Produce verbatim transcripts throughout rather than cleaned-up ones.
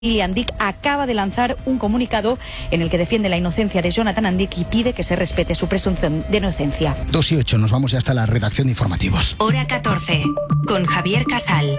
Lilian Dick acaba de lanzar un comunicado en el que defiende la inocencia de Jonathan Andic y pide que se respete su presunción de inocencia. dos y ocho, nos vamos ya hasta la redacción de informativos. Hora catorce, con Javier Casal.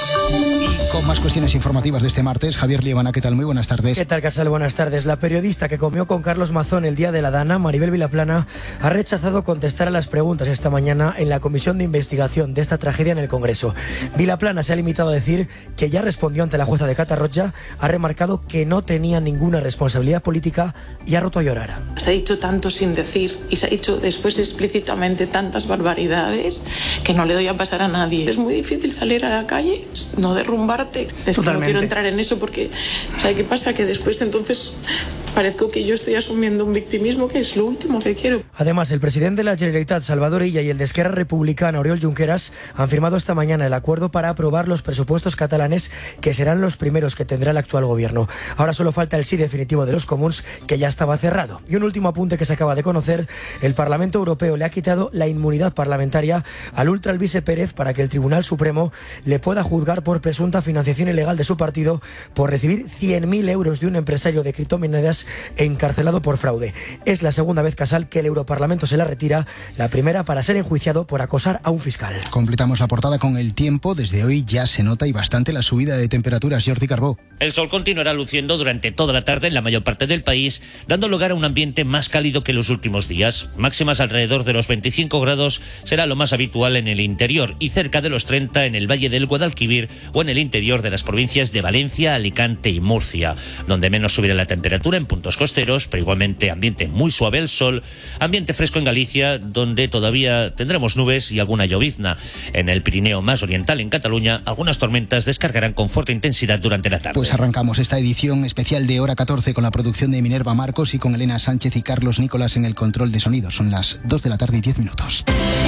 Y con más cuestiones informativas de este martes, Javier Liebana, ¿qué tal? Muy buenas tardes. ¿Qué tal, Casal? Buenas tardes. La periodista que comió con Carlos Mazón el día de la Dana, Maribel Vilaplana, ha rechazado contestar a las preguntas esta mañana en la comisión de investigación de esta tragedia en el Congreso. Vilaplana se ha limitado a decir que ya respondió ante la jueza de Catarroja, ha remarcado que no tenía ninguna responsabilidad política y ha roto a llorar. Se ha dicho tanto sin decir y se ha dicho después explícitamente tantas barbaridades que no le doy a pasar a nadie. Es muy difícil salir a la calle, no derrumbarte. Es que no quiero entrar en eso porque, ¿sabe qué pasa? Que después entonces parezco que yo estoy asumiendo un victimismo que es lo último que quiero. Además, el presidente de la Generalitat, Salvador Illa, y el de Esquerra Republicana, Oriol Junqueras, han firmado esta mañana el acuerdo para aprobar los presupuestos catalanes, que serán los primeros que tendrá el actual gobierno. Ahora solo falta el sí definitivo de los comuns, que ya estaba cerrado. Y un último apunte que se acaba de conocer: el Parlamento Europeo le ha quitado la inmunidad parlamentaria al ultra Alvise Pérez para que el Tribunal Supremo le pueda juzgar por presunta financiación ilegal de su partido por recibir cien mil euros de un empresario de criptomonedas encarcelado por fraude. Es la segunda vez, Casal, que el Europarlamento se la retira, la primera para ser enjuiciado por acosar a un fiscal. Completamos la portada con el tiempo. Desde hoy ya se nota y bastante la subida de temperaturas. Jordi Carbó. El sol continuará luciendo durante toda la tarde en la mayor parte del país, dando lugar a un ambiente más cálido que los últimos días. Máximas alrededor de los veinticinco grados será lo más habitual en el interior y cerca de los treinta en el Valle del Guadalquivir o en el interior de las provincias de Valencia, Alicante y Murcia. Donde menos subirá la temperatura en puntos costeros, pero igualmente ambiente muy suave el sol. Ambiente fresco en Galicia, donde todavía tendremos nubes y alguna llovizna. En el Pirineo más oriental, en Cataluña, algunas tormentas descargarán con fuerte intensidad durante la tarde. Pues arrancamos esta edición especial de Hora catorce con la producción de Minerva Marcos y con Elena Sánchez y Carlos Nicolás en el control de sonido. Son las dos de la tarde y diez minutos.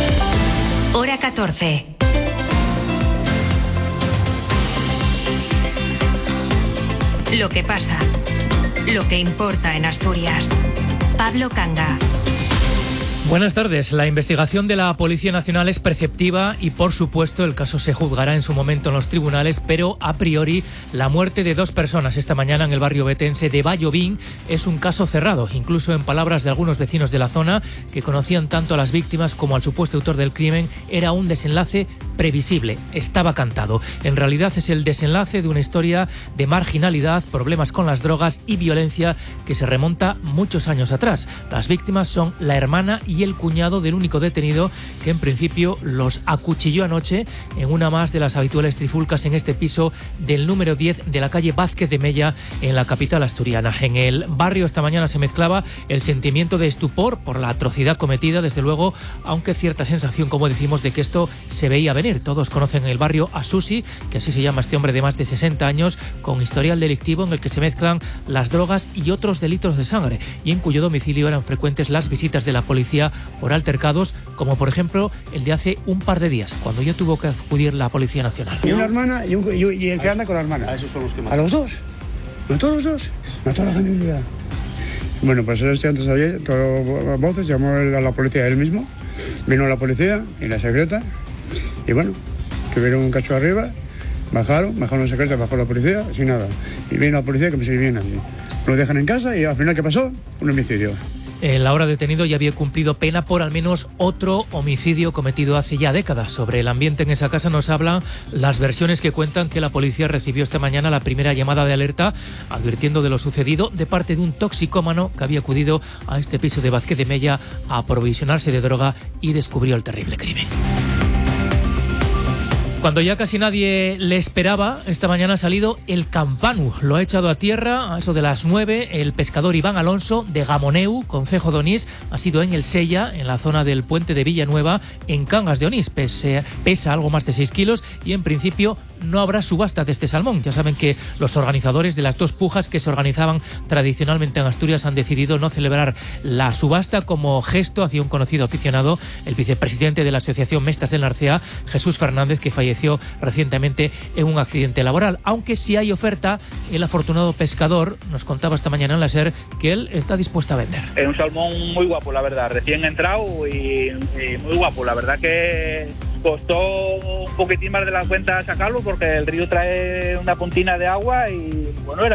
Hora catorce. Lo que pasa, lo que importa en Asturias. Pablo Canga. Buenas tardes. La investigación de la Policía Nacional es preceptiva y, por supuesto, el caso se juzgará en su momento en los tribunales, pero a priori la muerte de dos personas esta mañana en el barrio betense de Vallovín es un caso cerrado, incluso en palabras de algunos vecinos de la zona que conocían tanto a las víctimas como al supuesto autor del crimen. Era un desenlace previsible, estaba cantado. En realidad es el desenlace de una historia de marginalidad, problemas con las drogas y violencia que se remonta muchos años atrás. Las víctimas son la hermana y y el cuñado del único detenido que en principio los acuchilló anoche en una más de las habituales trifulcas en este piso del número diez de la calle Vázquez de Mella en la capital asturiana. En el barrio esta mañana se mezclaba el sentimiento de estupor por la atrocidad cometida, desde luego, aunque cierta sensación, como decimos, de que esto se veía venir. Todos conocen en el barrio a Susi, que así se llama este hombre de más de sesenta años, con historial delictivo en el que se mezclan las drogas y otros delitos de sangre, y en cuyo domicilio eran frecuentes las visitas de la policía por altercados, como por ejemplo el de hace un par de días, cuando ya tuvo que acudir la Policía Nacional. Y una hermana y, un, y el que anda con la hermana. A esos son los que más. ¿A los dos? ¿A todos los dos? ¿A toda la familia? Bueno, pues este antes había todas voces, llamó a la policía él mismo, vino la policía y la secreta, y bueno, que vieron un cacho arriba, bajaron, bajaron la secreta, bajó la policía, sin nada. Y vino la policía que me sigue bien a mí. Lo dejan en casa y al final, ¿qué pasó? Un homicidio. El ahora detenido ya había cumplido pena por al menos otro homicidio cometido hace ya décadas. Sobre el ambiente en esa casa nos hablan las versiones que cuentan que la policía recibió esta mañana la primera llamada de alerta advirtiendo de lo sucedido de parte de un toxicómano que había acudido a este piso de Vázquez de Mella a aprovisionarse de droga y descubrió el terrible crimen. Cuando ya casi nadie le esperaba, esta mañana ha salido el Campanu. Lo ha echado a tierra a eso de las nueve. El pescador Iván Alonso de Gamoneu, concejo de Onís, ha sido en el Sella, en la zona del puente de Villanueva, en Cangas de Onís. Pese, pesa algo más de seis kilos y en principio no habrá subasta de este salmón. Ya saben que los organizadores de las dos pujas que se organizaban tradicionalmente en Asturias han decidido no celebrar la subasta como gesto hacia un conocido aficionado, el vicepresidente de la Asociación Mestas del Narcea, Jesús Fernández, que falleció recientemente en un accidente laboral. Aunque si hay oferta, el afortunado pescador nos contaba esta mañana en la SER que él está dispuesto a vender. Es un salmón muy guapo, la verdad, recién entrado y, y muy guapo, la verdad que costó un poquitín más de la cuenta sacarlo porque el río trae una puntina de agua y bueno, era